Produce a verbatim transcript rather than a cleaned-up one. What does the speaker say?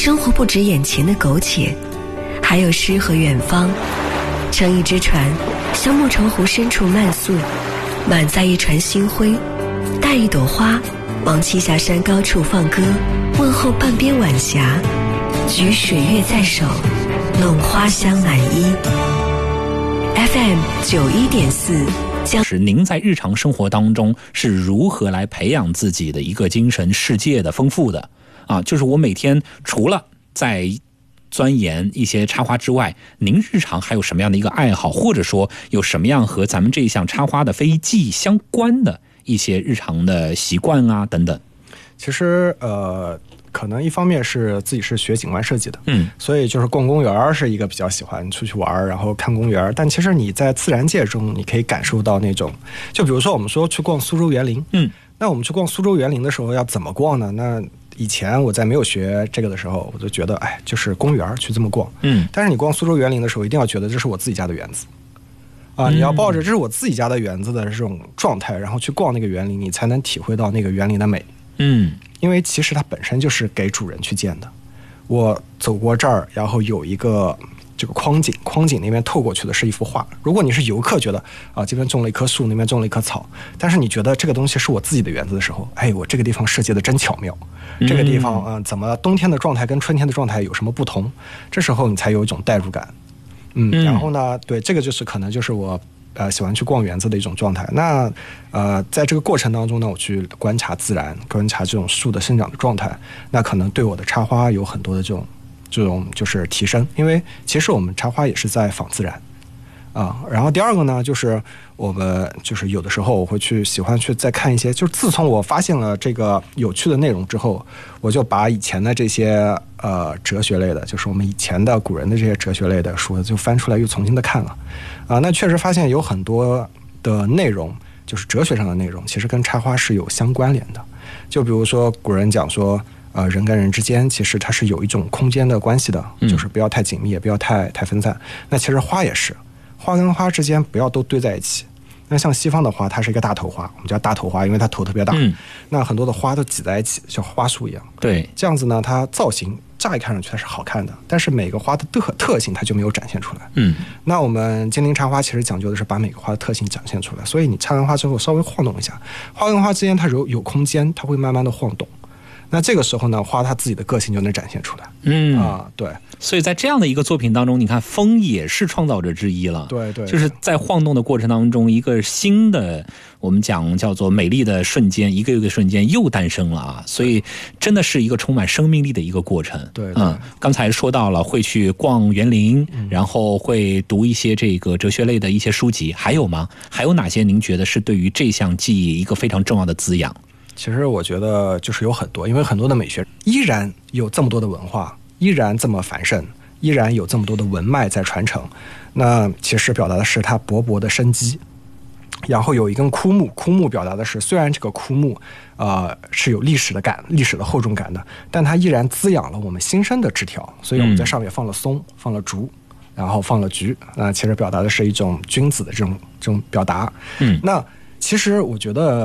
生活不止眼前的苟且，还有诗和远方。乘一只船，向莫愁湖深处漫溯，满载一船星辉，带一朵花，往栖霞山高处放歌，问候半边晚霞，举水月在手，弄花香满衣。F M 九一点四。 是您在日常生活当中是如何来培养自己的一个精神世界的丰富的啊？就是我每天除了在钻研一些插花之外，您日常还有什么样的一个爱好，或者说有什么样和咱们这一项插花的非技艺相关的一些日常的习惯啊等等？ 其实呃。可能一方面是自己是学景观设计的， 嗯， 所以就是逛公园是一个比较喜欢出去玩，然后看公园。但其实你在自然界中，你可以感受到那种，就比如说我们说去逛苏州园林， 嗯， 那我们去逛苏州园林的时候要怎么逛呢？那以前我在没有学这个的时候，我就觉得，哎，就是公园去这么逛， 嗯。 但是你逛苏州园林的时候，一定要觉得这是我自己家的园子。啊，你要抱着这是我自己家的园子的这种状态，然后去逛那个园林，你才能体会到那个园林的美。 嗯， 因为其实它本身就是给主人去建的。我走过这儿，然后有一个这个框景，框景那边透过去的是一幅画。如果你是游客，觉得啊这边种了一棵树，那边种了一棵草，但是你觉得这个东西是我自己的园子的时候，哎，我这个地方设计的真巧妙。这个地方啊、呃，怎么冬天的状态跟春天的状态有什么不同？这时候你才有一种代入感。嗯，然后呢，对，这个就是可能就是我。呃，喜欢去逛园子的一种状态。那呃，在这个过程当中呢，我去观察自然，观察这种树的生长的状态，那可能对我的插花有很多的这种这种就是提升。因为其实我们插花也是在仿自然啊。然后第二个呢，就是我们就是有的时候我会去喜欢去再看一些，就是自从我发现了这个有趣的内容之后，我就把以前的这些呃哲学类的，就是我们以前的古人的这些哲学类的书，就翻出来又重新的看了。啊，那确实发现有很多的内容，就是哲学上的内容，其实跟插花是有相关联的。就比如说古人讲说，呃，人跟人之间其实它是有一种空间的关系的，就是不要太紧密，也不要太太分散。那其实花也是，花跟花之间不要都堆在一起。那像西方的花，它是一个大头花，我们叫大头花，因为它头特别大。嗯，那很多的花都挤在一起，像花束一样。 对， 这样子呢，它造型乍一看上去它是好看的，但是每个花的特特性它就没有展现出来。 嗯， 那我们精灵插花其实讲究的是把每个花的特性展现出来，所以你插完花之后稍微晃动一下，花跟花之间它有有空间，它会慢慢的晃动。那这个时候呢，花它自己的个性就能展现出来。 嗯啊，对。 所以在这样的一个作品当中，你看风也是创造者之一了。 对对， 就是在晃动的过程当中，一个新的我们讲叫做美丽的瞬间，一个一个瞬间又诞生了啊！所以真的是一个充满生命力的一个过程。 对，嗯， 刚才说到了会去逛园林，嗯、然后会读一些这个哲学类的一些书籍，还有吗？还有哪些您觉得是对于这项技艺一个非常重要的滋养？ 其实我觉得就是有很多，因为很多的美学依然有这么多的文化，依然这么繁盛，依然有这么多的文脉在传承。那其实表达的是它勃勃的生机。然后有一根枯木，枯木表达的是虽然这个枯木呃是有历史的感、历史的厚重感的，但它依然滋养了我们新生的枝条。所以我们在上面放了松，放了竹，然后放了菊。那其实表达的是一种君子的这种这种表达。嗯，那其实我觉得。